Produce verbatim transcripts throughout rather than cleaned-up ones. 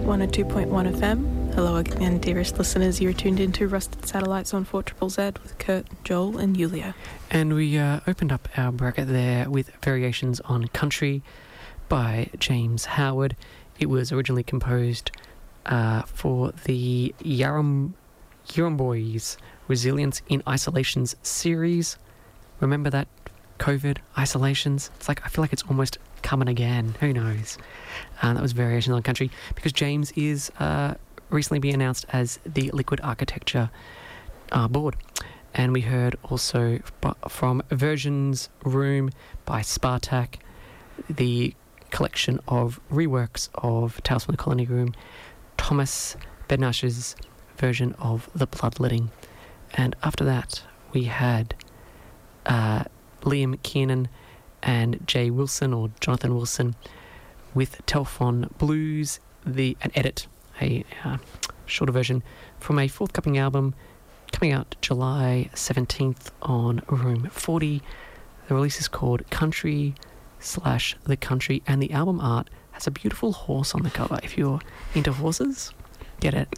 one oh two point one F M. Hello again, dearest listeners. You're tuned into Rusted Satellites on four Z Z Z with Kurt, Joel and Yulia. And we uh, opened up our bracket there with Variations on Country by James Howard. It was originally composed uh, for the Yarum, Yarum Boys Resilience in Isolations series. Remember that? COVID, isolations. It's like, I feel like it's almost coming again. Who knows? And that was Variations on Country, because James is uh, recently being announced as the Liquid Architecture uh, board. And we heard also from Versions Room by Spartak, the collection of reworks of Tales from the Colony Room, Thomas Bednash's version of The Bloodletting. And after that, we had uh, Liam Kiernan and Jay Wilson, or Jonathan Wilson, with Telfon Blues, the an edit, a uh, shorter version from a forthcoming album coming out July seventeenth on Room forty. The release is called Country slash The Country, and the album art has a beautiful horse on the cover. If you're into horses, get it.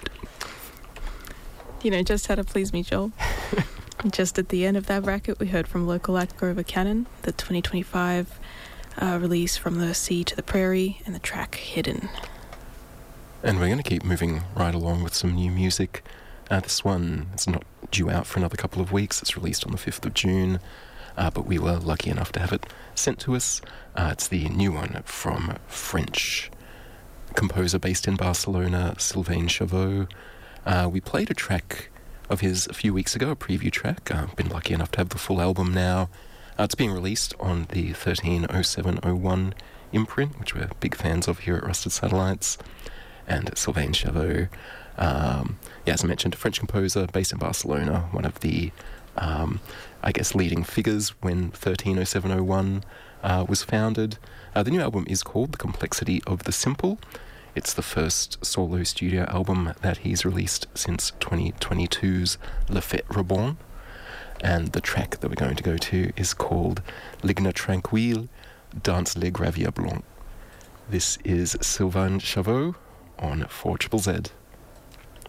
You know just how to please me, Joel. Just at the end of that bracket, we heard from local act Grover Cannon, the twenty twenty-five uh, release From the Sea to the Prairie, and the track Hidden. And we're going to keep moving right along with some new music. Uh, this one is not due out for another couple of weeks. It's released on the fifth of June, uh, but we were lucky enough to have it sent to us. Uh, it's the new one from French composer based in Barcelona, Sylvain Chavot. Uh, we played a track of his a few weeks ago, a preview track. I've uh, been lucky enough to have the full album now. Uh, it's being released on the thirteen oh seven oh one imprint, which we're big fans of here at Rusted Satellites. And Sylvain Chavot, um, yeah, as I mentioned, a French composer based in Barcelona, one of the, um, I guess, leading figures when thirteen oh seven oh one uh, was founded. Uh, the new album is called The Complexity of the Simple. It's the first solo studio album that he's released since twenty twenty-two's Le Fête Reborn. And the track that we're going to go to is called Ligne Tranquille, Dans les Graviers Blancs. This is Sylvain Chavot on four Z Z Z.